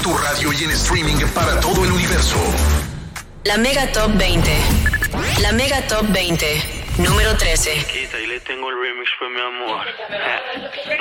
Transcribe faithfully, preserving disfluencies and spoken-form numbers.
tu radio y en streaming para todo el universo. La Mega Top veinte. La Mega Top veinte. Número trece. Quita, y le tengo el remix, fue mi amor.